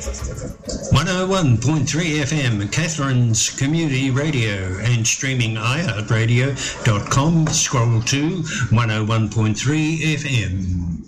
101.3 FM, Catherine's Community Radio, and streaming iHeartRadio.com. Scroll to 101.3 FM.